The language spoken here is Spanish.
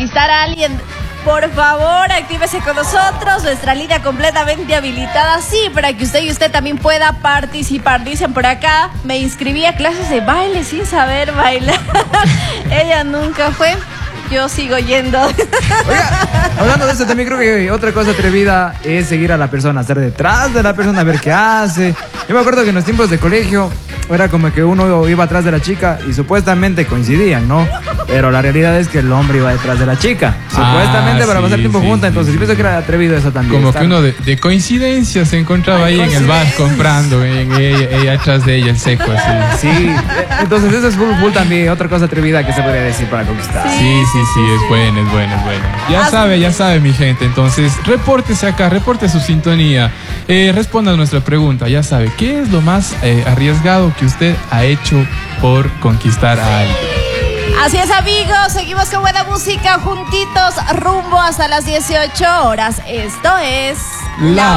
conquistar a alguien, por favor, actívese con nosotros. Nuestra línea completamente habilitada, sí, para que usted también pueda participar. Dicen por acá, me inscribí a clases de baile sin saber bailar. Ella nunca fue. Yo sigo yendo. Oiga, hablando de eso, también creo que otra cosa atrevida es seguir a la persona, estar detrás de la persona, a ver qué hace. Yo me acuerdo que en los tiempos de colegio era como que uno iba atrás de la chica y supuestamente coincidían, ¿no? Pero la realidad es que el hombre iba detrás de la chica, supuestamente para pasar tiempo juntas. Entonces yo pienso que era atrevido eso también. Como que uno de coincidencia se encontraba ahí en el bar comprando, ella atrás de ella el seco, así. Sí, entonces eso es full también, otra cosa atrevida que se podría decir para conquistar. Sí, es bueno. Ya sabe mi gente. Entonces, repórtese acá, reporte su sintonía. Responda a nuestra pregunta, ya sabe, ¿qué es lo más arriesgado que usted ha hecho por conquistar a alguien? Así es, amigos, seguimos con buena música juntitos rumbo hasta las 18 horas. Esto es La